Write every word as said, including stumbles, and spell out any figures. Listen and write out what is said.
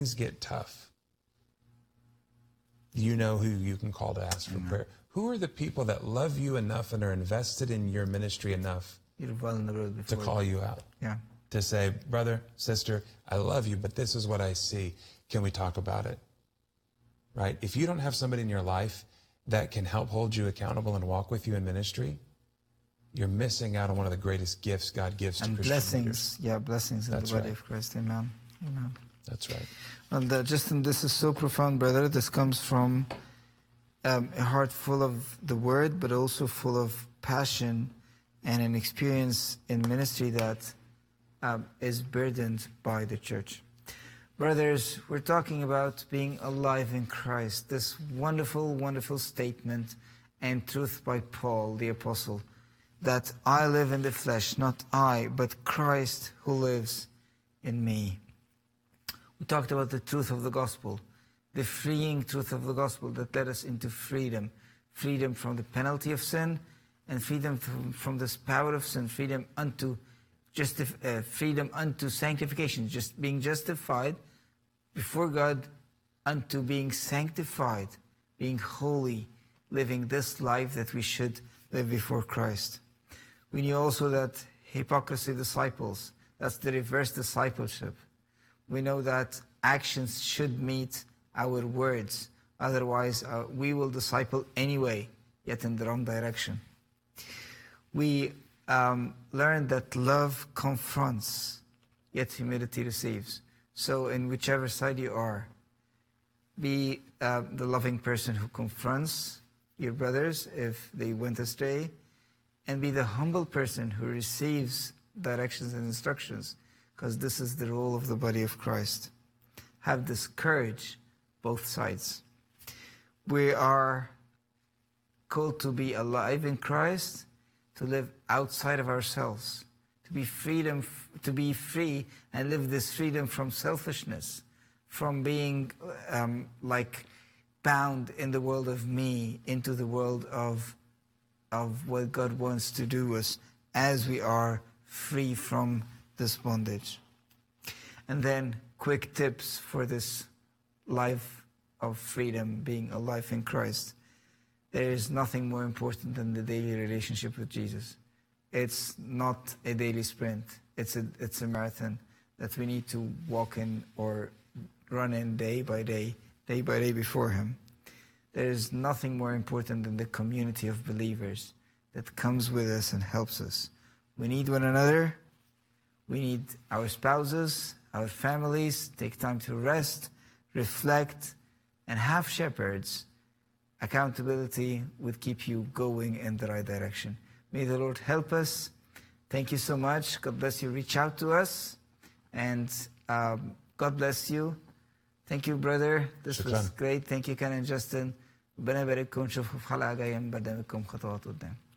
things get tough, you know who you can call to ask for Amen. prayer. Who are the people that love you enough and are invested in your ministry enough You're vulnerable to before call you out? Yeah. To say, brother, sister, I love you, but this is what I see. Can we talk about it? Right? If you don't have somebody in your life that can help hold you accountable and walk with you in ministry, you're missing out on one of the greatest gifts God gives to And Christian blessings. leaders. Yeah, blessings in That's the body right. of Christ. Amen. Amen. That's right. Well, the, Justin, this is so profound, brother. This comes from um, a heart full of the word, but also full of passion and an experience in ministry that um, is burdened by the church. Brothers, we're talking about being alive in Christ. This wonderful, wonderful statement and truth by Paul, the apostle, that I live in the flesh, not I, but Christ who lives in me. We talked about the truth of the gospel, the freeing truth of the gospel that led us into freedom. Freedom from the penalty of sin and freedom from, from this power of sin, freedom unto justif- uh, freedom unto sanctification, just being justified before God unto being sanctified, being holy, living this life that we should live before Christ. We knew also that hypocrisy disciples, that's the reverse discipleship. We know that actions should meet our words. Otherwise, uh, we will disciple anyway, yet in the wrong direction. We um, learned that love confronts, yet humility receives. So in whichever side you are, be uh, the loving person who confronts your brothers if they went astray, and be the humble person who receives directions and instructions, because this is the role of the body of Christ. Have this courage, both sides. We are called to be alive in Christ, to live outside of ourselves, to be freedom, to be free and live this freedom from selfishness, from being um, like bound in the world of me into the world of of what God wants to do us as we are free from this bondage. And then quick tips for this life of freedom, being alive in Christ. There is nothing more important than the daily relationship with Jesus. It's not a daily sprint. It's a, it's a marathon that we need to walk in or run in day by day, day by day before Him. There is nothing more important than the community of believers that comes with us and helps us. We need one another. We need our spouses, our families. Take time to rest, reflect, and have shepherds. Accountability would keep you going in the right direction. May the Lord help us. Thank you so much. God bless you. Reach out to us. And um, God bless you. Thank you, brother. This شكراً. was great. Thank you, Ken and Justin. ربنا يبارككم. نشوفكم في حلقة جاية من برنامجكم خطوات قدام.